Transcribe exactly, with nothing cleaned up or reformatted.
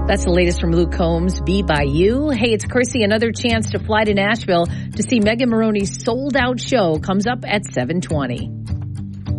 That's the latest from Luke Combs, Be By You. Hey, it's Chrissy. Another chance to fly to Nashville to see Megan Moroney's sold-out show comes up at seven twenty.